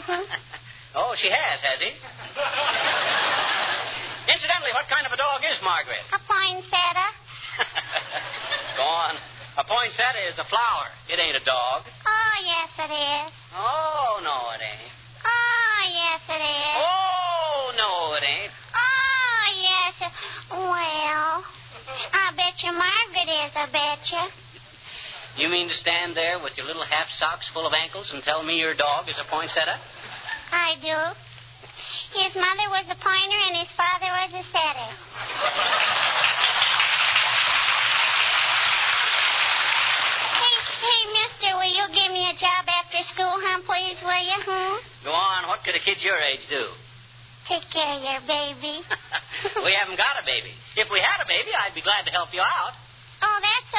Oh, she has he? Incidentally, what kind of a dog is Margaret? A poinsettia. Go on. A poinsettia is a flower. It ain't a dog. Oh, yes, it is. Oh, no, it ain't. Oh, yes, it is. Oh, no, it ain't. Oh, yes. Well, I bet you Margaret is, I bet you. You mean to stand there with your little half socks full of ankles and tell me your dog is a poinsettia? I do. His mother was a pointer and his father was a setter. Hey, mister, will you give me a job after school, please, will you, Go on. What could a kid your age do? Take care of your baby. We haven't got a baby. If we had a baby, I'd be glad to help you out.